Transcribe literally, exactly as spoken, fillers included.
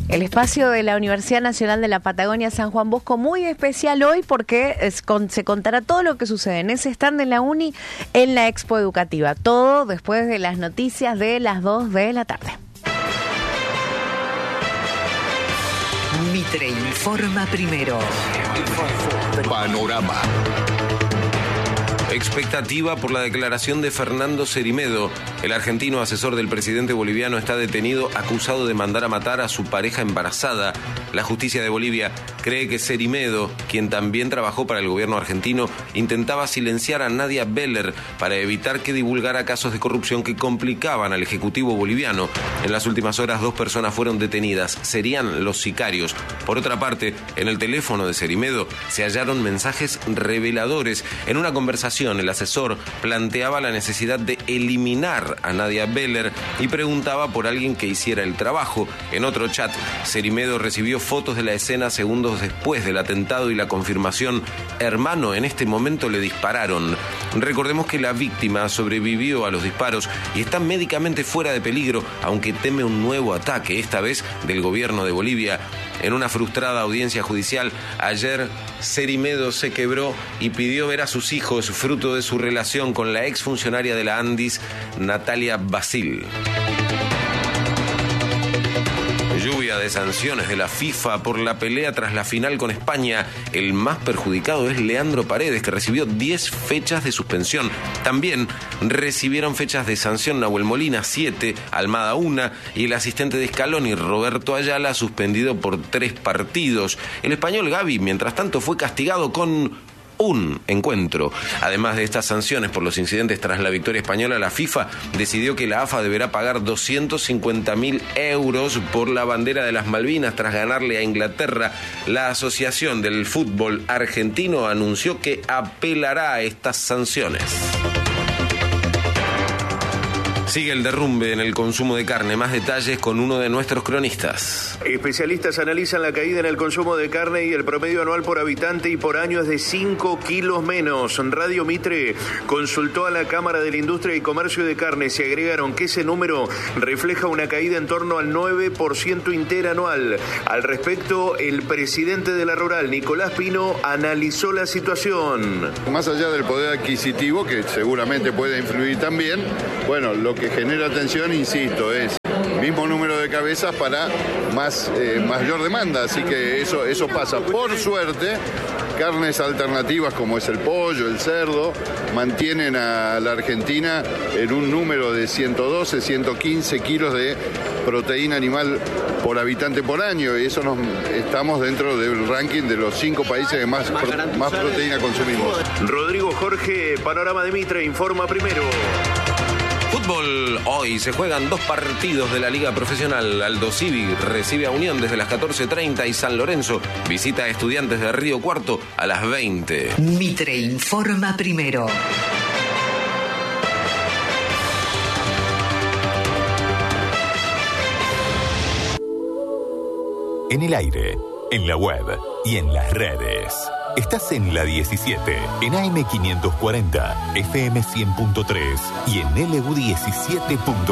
El espacio de la Universidad Nacional de la Patagonia San Juan Bosco, muy especial hoy porque es con, se contará todo lo que sucede en ese stand de la Uni en la Expo Educativa. Todo después de las noticias de las dos de la tarde. Mitre informa primero. Panorama. Expectativa por la declaración de Fernando Cerimedo. El argentino asesor del presidente boliviano está detenido acusado de mandar a matar a su pareja embarazada. La justicia de Bolivia cree que Cerimedo, quien también trabajó para el gobierno argentino, intentaba silenciar a Nadia Beller para evitar que divulgara casos de corrupción que complicaban al ejecutivo boliviano. En las últimas horas, dos personas fueron detenidas. Serían los sicarios. Por otra parte, en el teléfono de Cerimedo se hallaron mensajes reveladores. En una conversación, el asesor planteaba la necesidad de eliminar a Nadia Beller y preguntaba por alguien que hiciera el trabajo. En otro chat, Cerimedo recibió fotos de la escena segundos después del atentado y la confirmación: hermano, en este momento le dispararon. Recordemos que la víctima sobrevivió a los disparos y está médicamente fuera de peligro, aunque teme un nuevo ataque, esta vez del gobierno de Bolivia. En una frustrada audiencia judicial, ayer Cerimedo se quebró y pidió ver a sus hijos, fruto de su relación con la exfuncionaria de la Andis, Natalia Basil. Lluvia de sanciones de la FIFA por la pelea tras la final con España. El más perjudicado es Leandro Paredes, que recibió diez fechas de suspensión. También recibieron fechas de sanción Nahuel Molina, siete, Almada, una, y el asistente de Scaloni, Roberto Ayala, suspendido por tres partidos. El español Gavi, mientras tanto, fue castigado con un encuentro. Además de estas sanciones por los incidentes tras la victoria española, la FIFA decidió que la A F A deberá pagar doscientos cincuenta mil euros por la bandera de las Malvinas tras ganarle a Inglaterra. La Asociación del Fútbol Argentino anunció que apelará a estas sanciones. Sigue el derrumbe en el consumo de carne. Más detalles con uno de nuestros cronistas. Especialistas analizan la caída en el consumo de carne y el promedio anual por habitante y por año es de cinco kilos menos. Radio Mitre consultó a la Cámara de la Industria y Comercio de Carnes y agregaron que ese número refleja una caída en torno al nueve por ciento interanual. Al respecto, el presidente de la Rural, Nicolás Pino, analizó la situación. Más allá del poder adquisitivo, que seguramente puede influir también, bueno, lo que genera tensión, insisto, es mismo número de cabezas para más eh, mayor demanda, así que eso, eso pasa. Por suerte, carnes alternativas como es el pollo, el cerdo, mantienen a la Argentina en un número de ciento doce, ciento quince kilos de proteína animal por habitante por año, y eso nos estamos dentro del ranking de los cinco países que más, pro, más proteína consumimos. Rodrigo Jorge, Panorama de Mitre, informa primero. Fútbol. Hoy se juegan dos partidos de la Liga Profesional. Aldo Civi recibe a Unión desde las catorce treinta y San Lorenzo visita a Estudiantes de Río Cuarto a las veinte. Mitre informa primero. En el aire, en la web y en las redes. Estás en la diecisiete, en A M quinientos cuarenta, F M cien punto tres y en L U diecisiete punto